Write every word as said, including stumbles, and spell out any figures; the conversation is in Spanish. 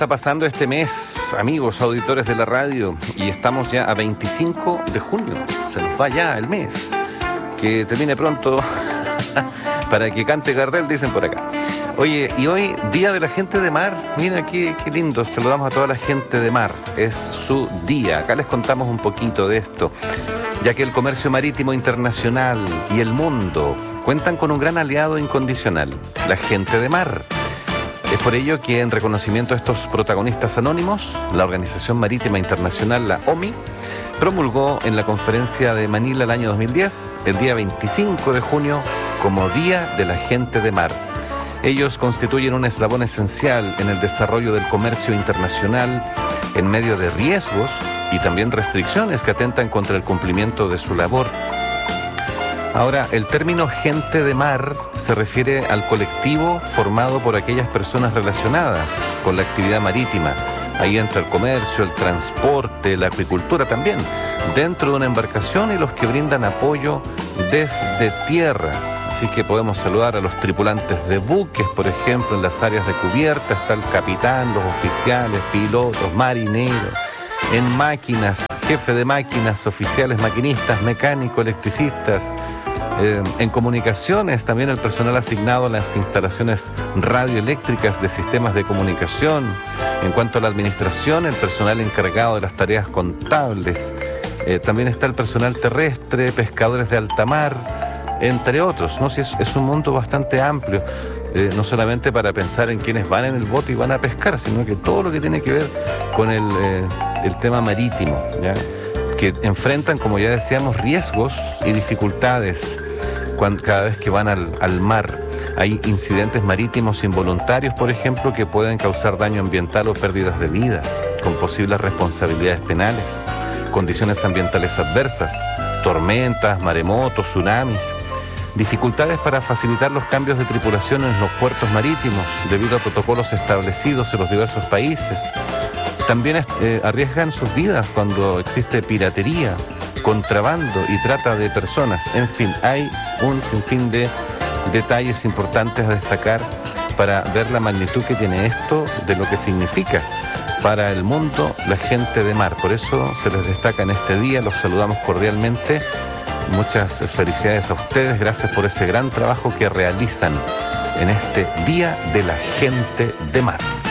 está pasando este mes, amigos auditores de la radio? Y estamos ya a veinticinco de junio. Se nos va ya el mes. Que termine pronto para que cante Gardel, dicen por acá. Oye, y hoy, Día de la Gente de Mar. Mira qué, qué lindo, saludamos a toda la gente de mar. Es su día. Acá les contamos un poquito de esto, ya que el comercio marítimo internacional y el mundo cuentan con un gran aliado incondicional, la gente de mar. Es por ello que, en reconocimiento a estos protagonistas anónimos, la Organización Marítima Internacional, la O M I, promulgó en la conferencia de Manila el año dos mil diez, el día veinticinco de junio, como Día de la Gente de Mar. Ellos constituyen un eslabón esencial en el desarrollo del comercio internacional en medio de riesgos y también restricciones que atentan contra el cumplimiento de su labor. Ahora, el término gente de mar se refiere al colectivo formado por aquellas personas relacionadas con la actividad marítima. Ahí entra el comercio, el transporte, la acuicultura también, dentro de una embarcación, y los que brindan apoyo desde tierra. Así que podemos saludar a los tripulantes de buques, por ejemplo, en las áreas de cubierta. Está el capitán, los oficiales, pilotos, marineros. En máquinas, jefe de máquinas, oficiales, maquinistas, mecánicos, electricistas. Eh, en comunicaciones, también el personal asignado a las instalaciones radioeléctricas de sistemas de comunicación. En cuanto a la administración, el personal encargado de las tareas contables. Eh, también está el personal terrestre, pescadores de alta mar, entre otros, ¿no? Sí, es, es un mundo bastante amplio, eh, no solamente para pensar en quienes van en el bote y van a pescar, sino que todo lo que tiene que ver con el, eh, el tema marítimo, ¿ya? Que enfrentan, como ya decíamos, riesgos y dificultades cuando, cada vez que van al, al mar. Hay incidentes marítimos involuntarios, por ejemplo, que pueden causar daño ambiental o pérdidas de vidas, con posibles responsabilidades penales, condiciones ambientales adversas, tormentas, maremotos, tsunamis. Dificultades para facilitar los cambios de tripulación en los puertos marítimos debido a protocolos establecidos en los diversos países. También eh, arriesgan sus vidas cuando existe piratería, contrabando y trata de personas. En fin, hay un sinfín de detalles importantes a destacar para ver la magnitud que tiene esto, de lo que significa para el mundo la gente de mar. Por eso se les destaca en este día, los saludamos cordialmente. Muchas felicidades a ustedes, gracias por ese gran trabajo que realizan en este Día de la Gente de Mar.